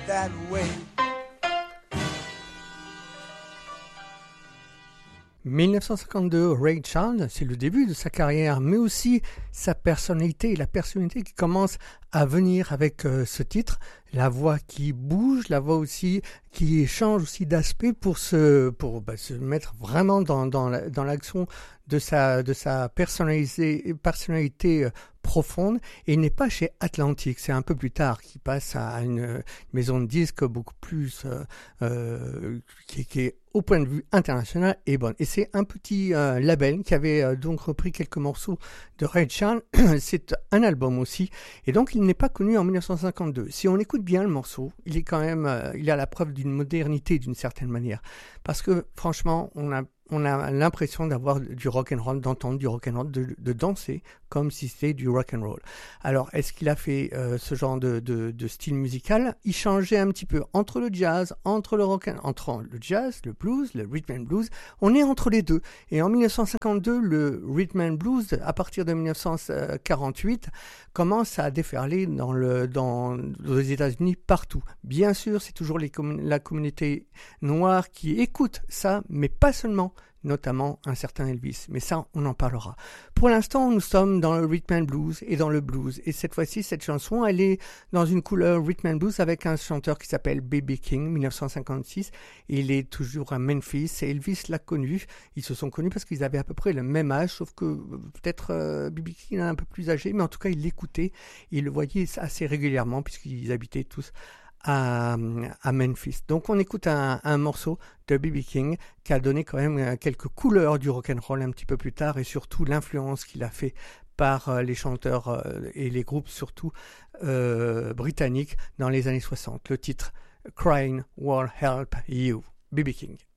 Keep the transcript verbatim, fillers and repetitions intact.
that way. dix-neuf cent cinquante-deux, Ray Charles, c'est le début de sa carrière, mais aussi sa personnalité, la personnalité qui commence à venir avec euh, ce titre, la voix qui bouge, la voix aussi qui change aussi d'aspect pour se pour bah, se mettre vraiment dans dans la, dans l'action de sa de sa personnalité personnalité euh, profonde. Et il n'est pas chez Atlantic, c'est un peu plus tard qu'il passe à une maison de disques beaucoup plus euh, euh, qui, qui est au point de vue international et bonne. Et c'est un petit euh, label qui avait euh, donc repris quelques morceaux de Ray Charles. C'est un album aussi, et donc il n'est pas connu en dix-neuf cent cinquante-deux. Si on écoute bien le morceau, il est quand même, euh, il a la preuve d'une modernité d'une certaine manière, parce que franchement, on a on a l'impression d'avoir du rock'n'roll, d'entendre du rock'n'roll, de, de danser comme si c'était du rock'n'roll. Alors, est-ce qu'il a fait euh, ce genre de, de, de style musical? Il changeait un petit peu entre le jazz, entre le rock'n'roll, entre le jazz, le blues, le rhythm and blues. On est entre les deux. Et en dix-neuf cent cinquante-deux, le rhythm and blues, à partir de dix-neuf cent quarante-huit, commence à déferler dans le, dans, aux États-Unis partout. Bien sûr, c'est toujours les commun- la communauté noire qui écoute ça, mais pas seulement, notamment un certain Elvis. Mais ça, on en parlera. Pour l'instant, nous sommes dans le rhythm and blues et dans le blues. Et cette fois-ci, cette chanson, elle est dans une couleur rhythm and blues avec un chanteur qui s'appelle B B King, dix-neuf cent cinquante-six. Il est toujours à Memphis et Elvis l'a connu. Ils se sont connus parce qu'ils avaient à peu près le même âge, sauf que peut-être euh, B B King est un peu plus âgé, mais en tout cas, il l'écoutait. Il le voyait assez régulièrement puisqu'ils habitaient tous À, à Memphis. Donc on écoute un, un morceau de B B King qui a donné quand même quelques couleurs du rock'n'roll un petit peu plus tard, et surtout l'influence qu'il a fait par les chanteurs et les groupes surtout euh, britanniques dans les années soixante. Le titre Crying Will Help You, B B King.